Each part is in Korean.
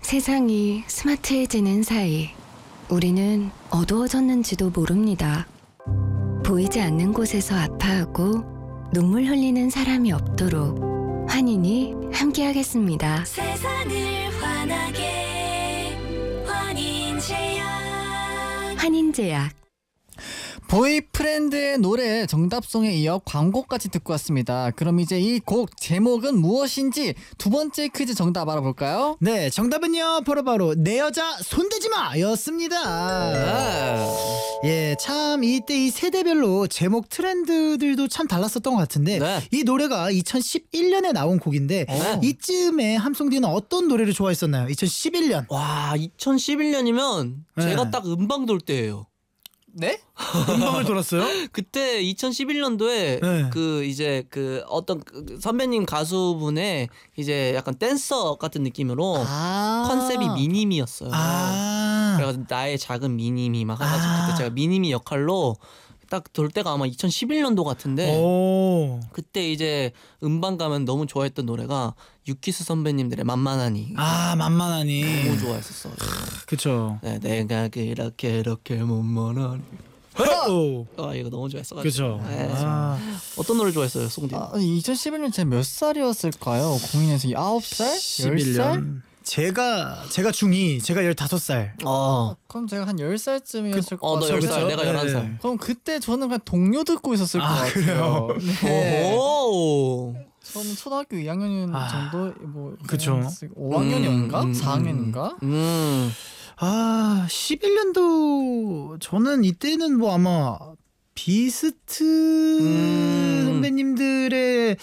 세상이 스마트해지는 사이 우리는 어두워졌는지도 모릅니다. 보이지 않는 곳에서 아파하고 눈물 흘리는 사람이 없도록 환인이 함께하겠습니다. 세상을 환하게 환인제약. 환인제약. 보이프렌드의 노래 정답송에 이어 광고까지 듣고 왔습니다. 그럼 이제 이 곡 제목은 무엇인지 두 번째 퀴즈 정답 알아볼까요? 네, 정답은요 바로 내 여자 손대지마 였습니다. 예, 참 이때 이 세대별로 제목 트렌드들도 참 달랐었던 것 같은데 네. 이 노래가 2011년에 나온 곡인데 이쯤에 함송디는 어떤 노래를 좋아했었나요? 2011년. 와, 2011년이면 네. 제가 딱 음방 돌 때예요. 네? 음방을 돌았어요? 그때 2011년도에 네. 그 이제 그 어떤 그 선배님 가수분의 이제 약간 댄서 같은 느낌으로 컨셉이 미니미였어요. 그래가지고 나의 작은 미니미 막 해가지고 그때 제가 미니미 역할로 딱 돌 때가 아마 2011년도 같은데 오. 그때 이제 음반 가면 너무 좋아했던 노래가 유키스 선배님들의 만만하니. 만만하니. 너무 좋아했었어. 그쵸. 네, 내가 그렇게 만만하니. 오. 이거 너무 좋아했어. 그쵸. 네. 아. 어떤 노래 좋아했어요, 송디? 2011년 제가 몇 살이었을까요? 공인에서 9살? 10살? 제가 중2, 제가 15살. 그럼 제가 한 10살쯤이었을 것 너 같아요. 10살, 내가 11살. 네. 그럼 그때 저는 그냥 동요 듣고 있었을 것 같아요. 그래요? 네. 오. 저는 초등학교 2학년 정도 뭐 그쵸. 5학년이었는가? 4학년인가? 11년도 저는 이때는 뭐 아마 비스트 선배님들의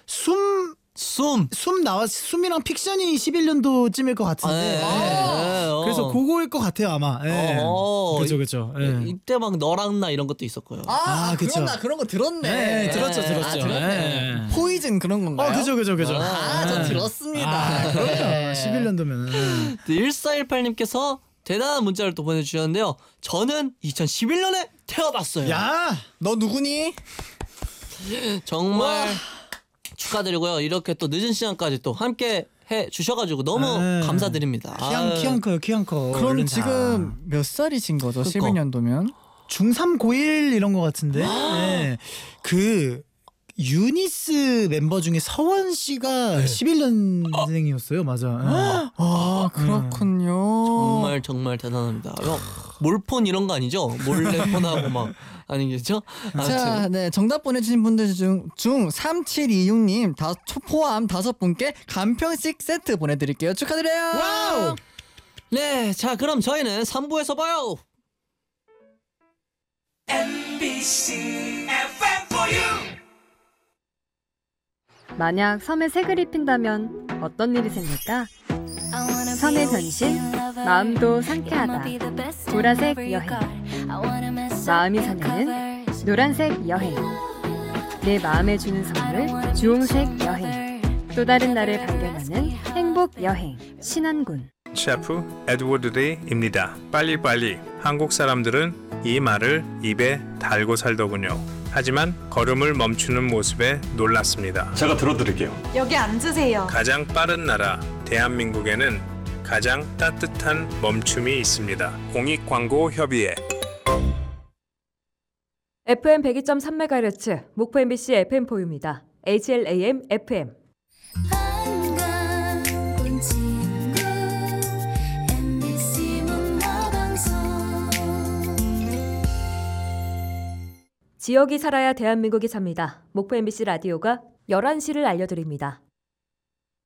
숨이랑 픽션이 11년도쯤일 것 같은데. 그래서 그거일 것 같아요 아마. 그죠. 이때 막 너랑 나 이런 것도 있었고요. 그쵸. 그런 거 들었네. 네, 들었죠. 들었네. 포이즌 그런 건가요? 그죠. 저 들었습니다. 그럼요. 11년도면은. 1418님께서 대단한 문자를 또 보내주셨는데요. 저는 2011년에 태어났어요. 야, 너 누구니? 정말 축하드리고요. 이렇게 또 늦은 시간까지 또 함께 해 주셔가지고 너무 감사드립니다. 키 한 커. 그럼 지금 몇 살이신 거죠? 11년도면? 중3 고1 이런 것 같은데. 네. 그 유니스 멤버 중에 서원 씨가 11년생이었어요. 맞아. 그렇군요. 정말 대단합니다. 몰폰 이런 거 아니죠? 몰래폰하고 막 아니겠죠? 자, 네, 정답 보내주신 분들 중 3726님 포함 5분께 간편식 세트 보내드릴게요. 축하드려요. 와우. 네, 자 그럼 저희는 3부에서 봐요. MBC FM for you. 만약 섬에 색을 입힌다면 어떤 일이 생길까? 섬의 변신, 마음도 상쾌하다. 보라색 여행. 마음이 설레는 노란색 여행. 내 마음에 주는 선물 주홍색 여행. 또 다른 나를 발견하는 행복 여행. 신안군. 셰프 에드워드 레이입니다. 빨리빨리. 한국 사람들은 이 말을 입에 달고 살더군요. 하지만 걸음을 멈추는 모습에 놀랐습니다. 제가 들어드릴게요. 여기 앉으세요. 가장 빠른 나라 대한민국에는 가장 따뜻한 멈춤이 있습니다. 공익광고협의회. FM 102.3MHz 목포 MBC FM4U입니다. HLAM FM. 반가운 친구 MBC 문화방송. 지역이 살아야 대한민국이 삽니다. 목포 MBC 라디오가 11시를 알려드립니다.